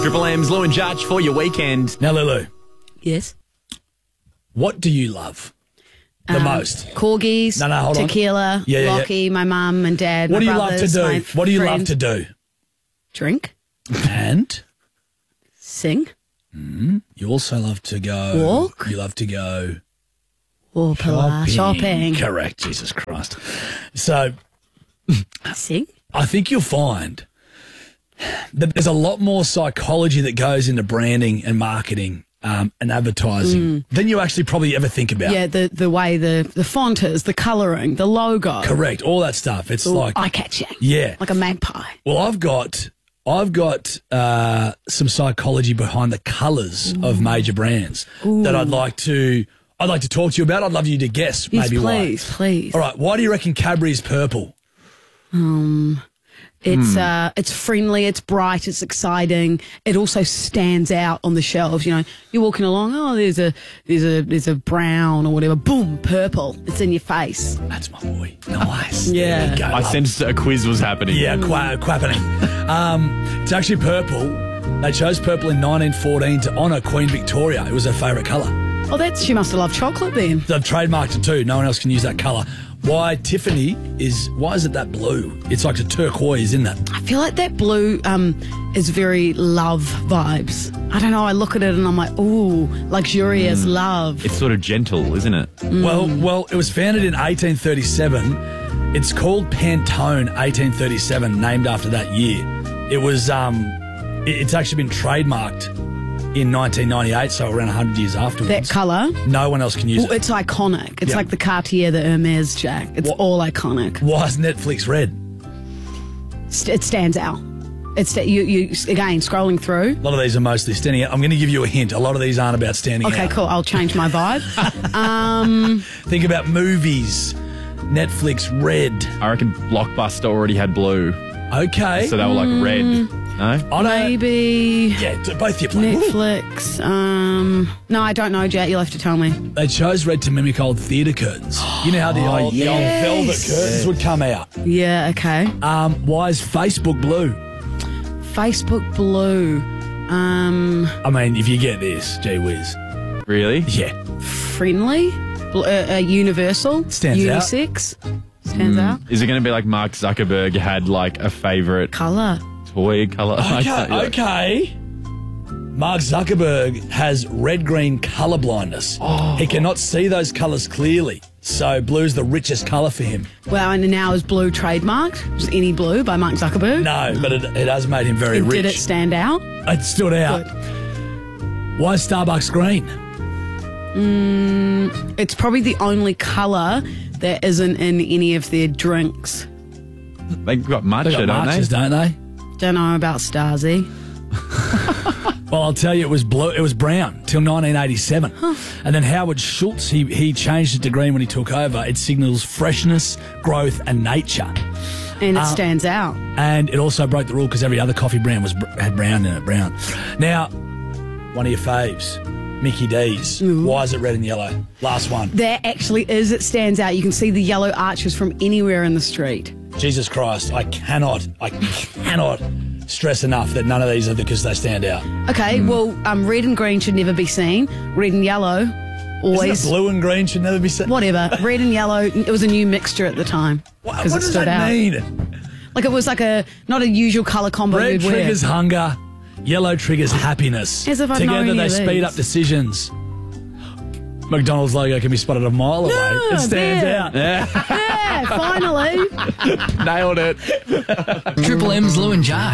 Triple M's Lou and Judge for your weekend. Now, Lulu, Yes. what do you love the most? Corgis, No, hold on. tequila, Yeah. Lockie, my mum and dad. What my do you love to brothers, do? my What do you love friends. to do? Drink, And sing, you also love to go... Walk. You love to go... or shopping. Correct, Jesus Christ. So, Sing. I think you'll find that there's a lot more psychology that goes into branding and marketing and advertising than you actually probably ever think about. Yeah, the way the font is, the colouring, the logo. Correct, all that stuff. It's like... eye-catching. Yeah. Like a magpie. Well, I've got some psychology behind the colours of major brands that I'd like to talk to you about. I'd love you to guess Yes, maybe please, why. please. All right, why do you reckon Cadbury's purple? It's friendly, it's bright, it's exciting. It also stands out on the shelves. You know, you're walking along. Oh, there's a brown or whatever. Boom, purple. It's in your face. That's my boy. Nice. Yeah. There we go. I sensed a quiz was happening. Yeah, quapping. It's actually purple. They chose purple in 1914 to honour Queen Victoria. It was her favourite colour. Oh, she must have loved chocolate then. They've trademarked it too. No one else can use that colour. Why is it that blue? It's like a turquoise, isn't it? I feel like that blue is very love vibes. I don't know. I look at it and I'm like, ooh, luxurious love. It's sort of gentle, isn't it? Well, it was founded in 1837. It's called Pantone 1837, named after that year. It was it's actually been trademarked in 1998, so around 100 years afterwards. That colour. No one else can use Well, it. it's iconic. It's Yeah. like the Cartier, the Hermes jack. It's all iconic. Why is Netflix red? It stands out. You again scrolling through. A lot of these are mostly standing out. I'm going to give you a hint. A lot of these aren't about standing out. Okay, cool. I'll change my vibe. Think about movies. Netflix red. I reckon Blockbuster already had blue. Okay. So they were like red. No? I don't, Maybe yeah, both your play. Netflix. No, I don't know, Jet. You'll have to tell me. They chose red to mimic old theatre curtains. You know how the old velvet curtains would come out. Yeah. Okay. Why is Facebook blue? Facebook blue. I mean, if you get this, gee whiz. Really? Yeah. Friendly. Universal. Stands out. Unisex. Stands out. Is it going to be like Mark Zuckerberg had like a favourite Colour. toy colour? Okay. Mark Zuckerberg has red-green colour blindness. He cannot see those colours clearly, so blue's the richest colour for him. Wow, and now is blue trademarked? Just any blue by Mark Zuckerberg? No, but it has made him very rich. Did it stand out? It stood out. Good. Why is Starbucks green? It's probably the only colour that isn't in any of their drinks. They've got matcha, They got don't marches, they? don't they? Don't know about Stasi. Well, I'll tell you, it was blue. It was brown till 1987, and then Howard Schultz he changed it to green when he took over. It signals freshness, growth, and nature, And it stands out. and it also broke the rule because every other coffee brand had brown in it. Brown. Now, one of your faves, Mickey D's. Why is it red and yellow? Last one. There actually is. It stands out. You can see the yellow arches from anywhere in the street. Jesus Christ, I cannot stress enough that none of these are because they stand out. Okay, well, red and green should never be seen. Red and yellow, Isn't always. it blue and green should never be said? Whatever. Red and yellow, it was a new mixture at the time. What 'cause it does stood that out. mean? Like it was like not a usual colour combo Red you'd wear. triggers hunger, yellow triggers happiness. As if I know Together any they of speed these. up decisions. McDonald's logo can be spotted a mile away. Yeah, It stands there. out. Yeah, finally. Nailed it. Triple M's Lou and Judge.